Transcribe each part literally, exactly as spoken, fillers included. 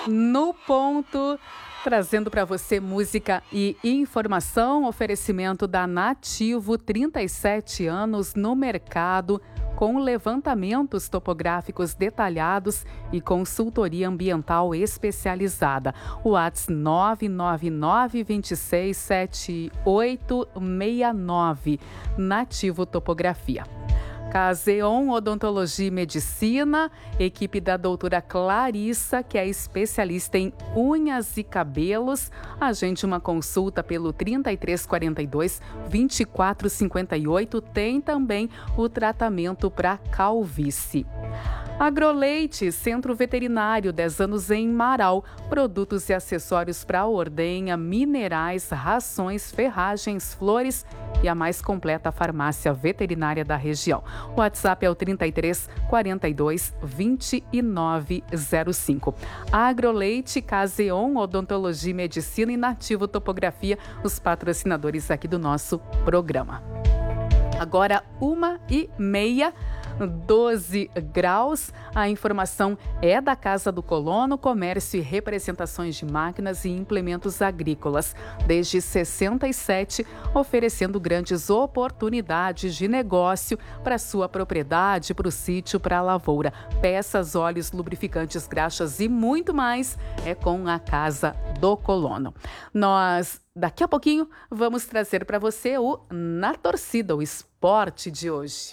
no ponto, trazendo para você música e informação, oferecimento da Nativo, trinta e sete anos no mercado, com levantamentos topográficos detalhados e consultoria ambiental especializada. WhatsApp nove nove nove, dois seis, sete oito seis nove, Nativo Topografia. Caseon Odontologia e Medicina, equipe da doutora Clarissa, que é especialista em unhas e cabelos. Agende uma consulta pelo trinta e três quarenta e dois, vinte e quatro cinquenta e oito. Tem também o tratamento para calvície. Agroleite, Centro Veterinário, dez anos em Marau. Produtos e acessórios para ordenha, minerais, rações, ferragens, flores e a mais completa farmácia veterinária da região. O WhatsApp é o trinta e três quarenta e dois, vinte e nove zero cinco. Agroleite, Caseon, Odontologia e Medicina e Nativo Topografia, os patrocinadores aqui do nosso programa. Agora, uma e meia, doze graus. A informação é da Casa do Colono, comércio e representações de máquinas e implementos agrícolas. Desde sessenta e sete, oferecendo grandes oportunidades de negócio para sua propriedade, para o sítio, para a lavoura. Peças, óleos, lubrificantes, graxas e muito mais é com a Casa do Colono. Nós... Daqui a pouquinho, vamos trazer para você o Na Torcida, o esporte de hoje.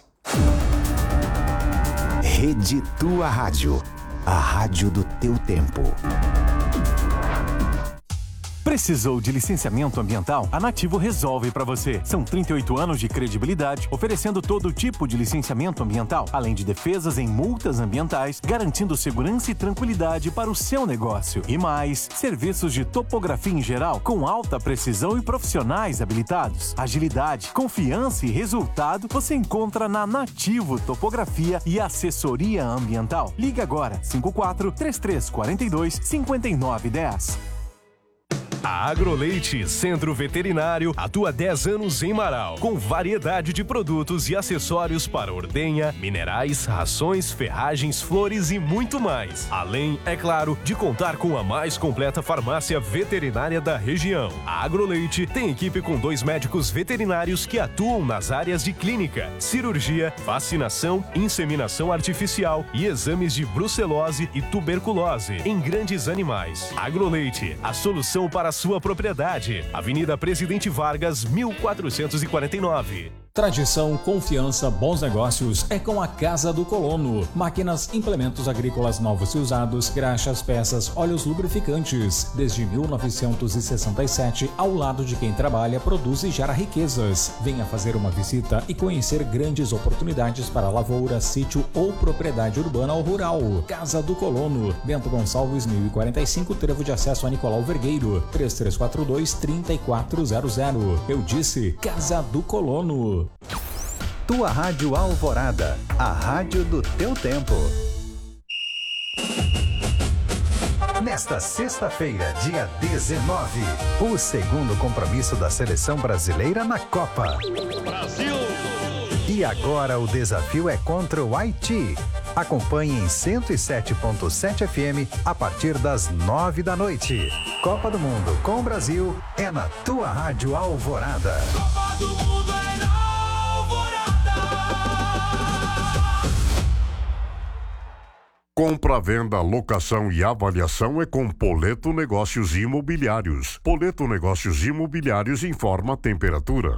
Rede Tua Rádio, a rádio do teu tempo. Precisou de licenciamento ambiental? A Nativo resolve para você. São trinta e oito anos de credibilidade, oferecendo todo tipo de licenciamento ambiental, além de defesas em multas ambientais, garantindo segurança e tranquilidade para o seu negócio. E mais, serviços de topografia em geral, com alta precisão e profissionais habilitados. Agilidade, confiança e resultado você encontra na Nativo Topografia e Assessoria Ambiental. Liga agora, cinco quatro, três três quatro dois, cinco nove um zero. A Agroleite Centro Veterinário atua há dez anos em Marau, com variedade de produtos e acessórios para ordenha, minerais, rações, ferragens, flores e muito mais. Além, é claro, de contar com a mais completa farmácia veterinária da região. A Agroleite tem equipe com dois médicos veterinários que atuam nas áreas de clínica, cirurgia, vacinação, inseminação artificial e exames de brucelose e tuberculose em grandes animais. Agroleite, a solução para sua propriedade. Avenida Presidente Vargas, mil quatrocentos e quarenta e nove. Tradição, confiança, bons negócios é com a Casa do Colono. Máquinas, implementos agrícolas novos e usados, graxas, peças, óleos lubrificantes. Desde mil novecentos e sessenta e sete, ao lado de quem trabalha, produz e gera riquezas. Venha fazer uma visita e conhecer grandes oportunidades para lavoura, sítio ou propriedade urbana ou rural. Casa do Colono, Bento Gonçalves, mil e quarenta e cinco, trevo de acesso a Nicolau Vergueiro, três três quatro dois, três quatro zero zero. Eu disse Casa do Colono. Tua Rádio Alvorada, a rádio do teu tempo. Nesta sexta-feira, dia dezenove, o segundo compromisso da seleção brasileira na Copa. Brasil! E agora o desafio é contra o Haiti. Acompanhe em cento e sete ponto sete F M a partir das nove da noite. Copa do Mundo com o Brasil é na Tua Rádio Alvorada. Copa do Mundo é na Compra, venda, locação e avaliação é com Poleto Negócios Imobiliários. Poleto Negócios Imobiliários informa a temperatura.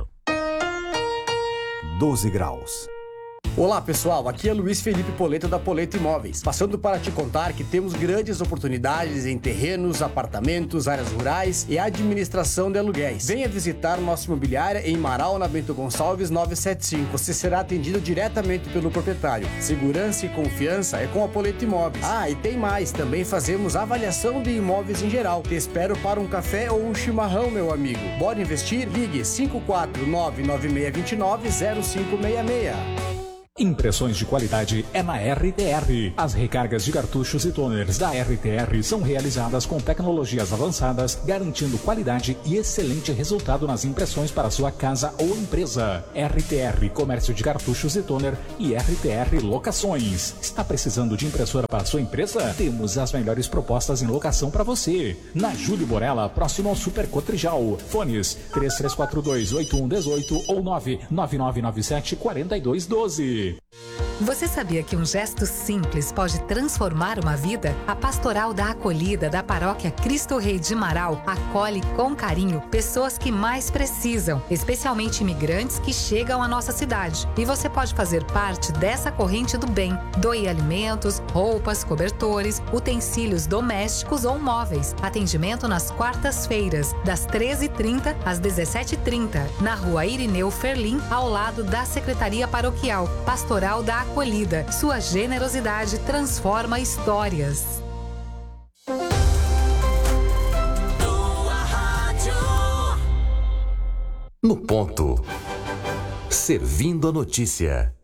doze graus. Olá pessoal, aqui é Luiz Felipe Poleto da Poleto Imóveis, passando para te contar que temos grandes oportunidades em terrenos, apartamentos, áreas rurais e administração de aluguéis. Venha visitar nossa imobiliária em Marau, na Bento Gonçalves novecentos e setenta e cinco. Você será atendido diretamente pelo proprietário. Segurança e confiança é com a Poleto Imóveis. Ah, e tem mais, também fazemos avaliação de imóveis em geral. Te espero para um café ou um chimarrão, meu amigo. Bora investir? Ligue cinco quatro nove nove seis dois nove zero cinco seis seis. Impressões de qualidade é na R T R. As recargas de cartuchos e toners da R T R são realizadas com tecnologias avançadas, garantindo qualidade e excelente resultado nas impressões para sua casa ou empresa. R T R Comércio de Cartuchos e Toner e R T R Locações. Está precisando de impressora para sua empresa? Temos as melhores propostas em locação para você. Na Júlio Borella, próximo ao Super Cotrijal. Fones três três quatro dois, oito um um oito ou nove nove nove nove sete quatro dois um dois. Você sabia que um gesto simples pode transformar uma vida? A Pastoral da Acolhida da Paróquia Cristo Rei de Marau acolhe com carinho pessoas que mais precisam, especialmente imigrantes que chegam à nossa cidade. E você pode fazer parte dessa corrente do bem. Doe alimentos, roupas, cobertores, utensílios domésticos ou móveis. Atendimento nas quartas-feiras, das treze e trinta às dezessete e trinta, na Rua Irineu Ferlim, ao lado da Secretaria Paroquial. Pastoral da Acolhida. Sua generosidade transforma histórias. No ponto. Servindo a notícia.